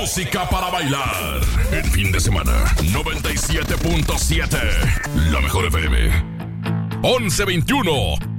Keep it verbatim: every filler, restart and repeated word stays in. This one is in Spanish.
Música para bailar. El fin de semana. noventa y siete punto siete. La mejor F M. once veintiuno.